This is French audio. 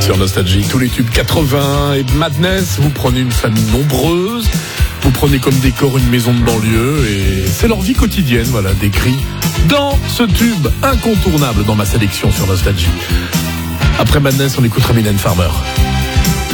sur Nostalgie. Tous les tubes 80 et Madness. Vous prenez une famille nombreuse. Vous prenez comme décor une maison de banlieue et c'est leur vie quotidienne, voilà, décrit dans ce tube incontournable dans ma sélection sur Nostalgie. Après Madness, on écoutera Mylène Farmer.